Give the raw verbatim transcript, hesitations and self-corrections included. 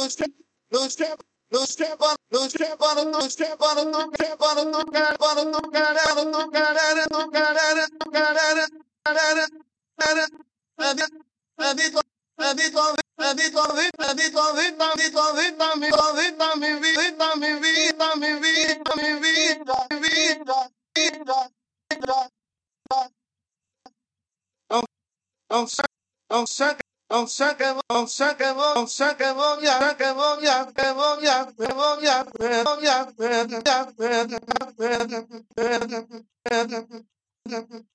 no strap, no strap on, no strap on, no strap on, no strap on, no strap on, no strap on, no strap on, no Don't suck, don't suck, don't suck, don't suck, don't suck, yeah, yeah, yeah, yeah, yeah, yeah, yeah, yeah.